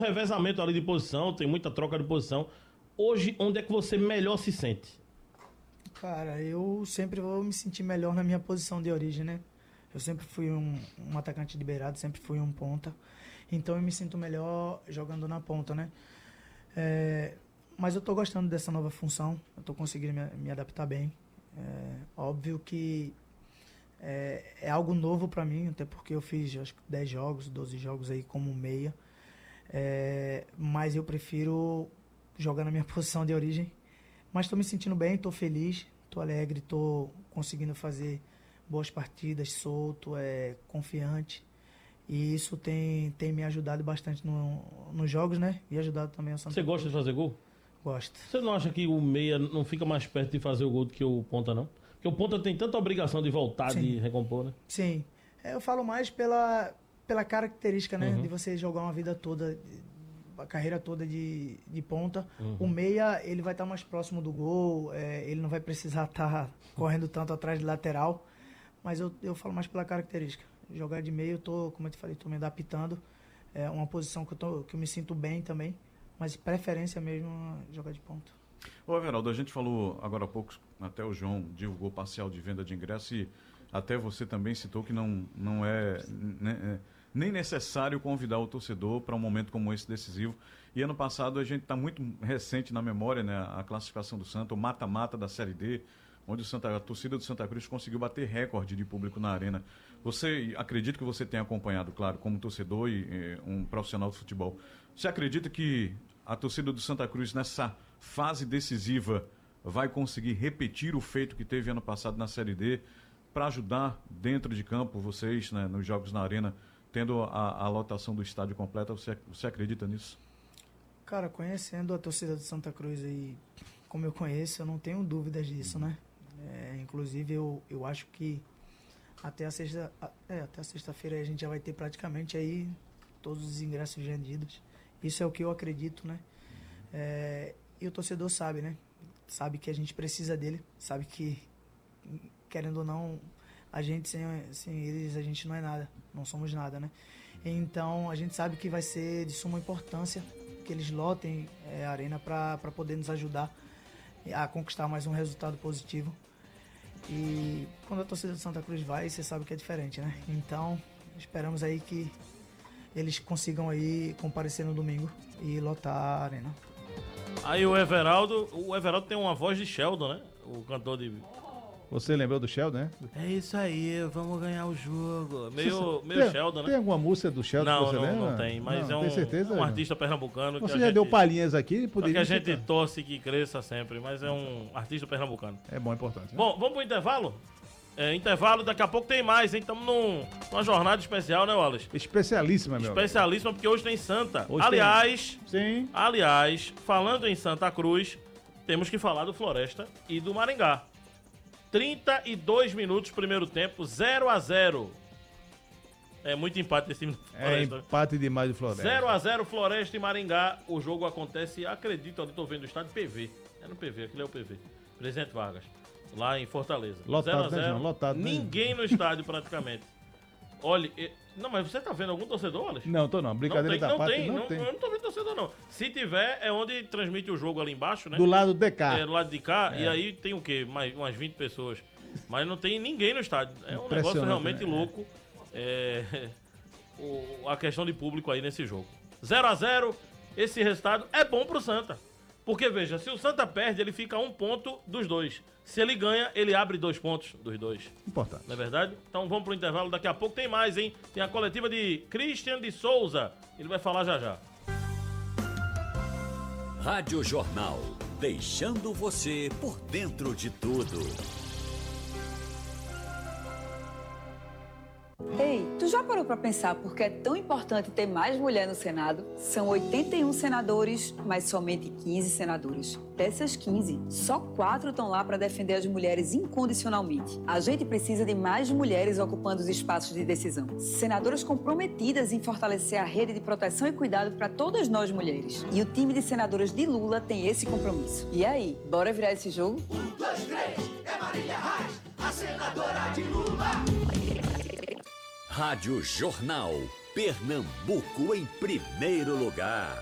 revezamento ali de posição, tem muita troca de posição. Hoje, onde é que você melhor se sente? Cara, eu sempre vou me sentir melhor na minha posição de origem, né? Eu sempre fui um atacante de beirado, sempre fui um ponta. Então eu me sinto melhor jogando na ponta, né? Mas eu tô gostando dessa nova função, eu tô conseguindo me adaptar bem. Óbvio que é algo novo para mim, até porque eu fiz acho que 10 jogos, 12 jogos aí como meia. Mas eu prefiro jogar na minha posição de origem. Mas estou me sentindo bem, estou feliz, estou alegre, estou conseguindo fazer boas partidas, solto, confiante. E isso tem me ajudado bastante nos jogos, né? E ajudado também o Santa Você Cruz. gosta de fazer gol? Gosto. Você não acha que o meia não fica mais perto de fazer o gol do que o ponta, não? Porque o ponta tem tanta obrigação de voltar, Sim. de recompor, né? Sim. Eu falo mais pela característica, né? De você jogar uma vida toda, a carreira toda de ponta. O meia, ele vai estar mais próximo do gol, ele não vai precisar estar correndo tanto atrás de lateral. Mas eu falo mais pela característica. Jogar de meio, como eu te falei, estou me adaptando. É uma posição que eu me sinto bem também. Mas preferência mesmo é jogar de ponta. Ô Everaldo, a gente falou agora há pouco, até o João divulgou parcial de venda de ingresso e até você também citou que não é nem necessário convidar o torcedor para um momento como esse decisivo. E ano passado a gente está muito recente na memória, né, a classificação do Santa, o mata-mata da Série D, onde a torcida do Santa Cruz conseguiu bater recorde de público na arena. Você, acredito que você tenha acompanhado, claro, como torcedor e um profissional de futebol. Você acredita que a torcida do Santa Cruz, nessa fase decisiva, vai conseguir repetir o feito que teve ano passado na Série D para ajudar dentro de campo vocês, né, nos jogos na arena, tendo a lotação do estádio completa? Você acredita nisso? Cara, conhecendo a torcida do Santa Cruz aí, como eu conheço, eu não tenho dúvidas disso, né? Inclusive, eu acho que até a sexta-feira a gente já vai ter praticamente aí todos os ingressos vendidos. Isso é o que eu acredito, né? E o torcedor sabe, né? Sabe que a gente precisa dele, sabe que, querendo ou não, a gente sem eles, a gente não é nada, não somos nada, né? Então, a gente sabe que vai ser de suma importância que eles lotem a arena para poder nos ajudar a conquistar mais um resultado positivo. E quando a torcida do Santa Cruz vai, você sabe que é diferente, né? Então, esperamos aí que eles consigam aí comparecer no domingo e lotar a arena. Aí o Everaldo tem uma voz de Sheldon, né? O cantor de... Você lembrou do Sheldon, né? É isso aí, vamos ganhar o jogo. Meio Sheldon, né? Tem alguma música do Sheldon que você lembra? Não tem, mas não, é tem certeza, um artista pernambucano. Você já deu palhinhas aqui? Que a gente torce que cresça sempre, mas é um artista pernambucano. É bom, é importante. Né? Bom, vamos pro intervalo? Intervalo, daqui a pouco tem mais, hein? Estamos numa jornada especial, né, Wallace? Especialíssima, meu Especialíssima, porque hoje tem Santa. Hoje Aliás, falando em Santa Cruz, temos que falar do Floresta e do Maringá. 32 minutos, primeiro tempo, 0-0. É muito empate esse time do Floresta. É empate demais do Floresta. 0-0 Floresta e Maringá. O jogo acontece, acredito, onde estou vendo o estádio PV. É no PV, aquilo é o PV. Presidente Vargas, lá em Fortaleza. Lotado, 0-0. né, João? Lotado, né? Ninguém no estádio praticamente. Olha, não, mas você tá vendo algum torcedor, Alex? Não, tô não. Brincadeira da parte, não tem. Eu não tô vendo torcedor, não. Se tiver, é onde transmite o jogo ali embaixo, né? Do lado de cá. Do lado de cá, e aí tem o quê? Mais umas 20 pessoas. Mas não tem ninguém no estádio. É um negócio realmente louco. A questão de público aí nesse jogo. 0-0, esse resultado é bom pro Santa. Porque, veja, se o Santa perde, ele fica a 1 ponto dos dois. Se ele ganha, ele abre 2 pontos dos dois. Importante. Não é verdade? Então vamos pro intervalo, daqui a pouco tem mais, hein? Tem a coletiva de Christian de Souza. Ele vai falar já já. Rádio Jornal, deixando você por dentro de tudo. Ei, tu já parou pra pensar por que é tão importante ter mais mulher no Senado? São 81 senadores, mas somente 15 senadoras. Dessas 15, só 4 estão lá para defender as mulheres incondicionalmente. A gente precisa de mais mulheres ocupando os espaços de decisão. Senadoras comprometidas em fortalecer a rede de proteção e cuidado para todas nós mulheres. E o time de senadoras de Lula tem esse compromisso. E aí, bora virar esse jogo? 1, 2, 3, é Marília Reis, a senadora de Lula. Rádio Jornal, Pernambuco em primeiro lugar.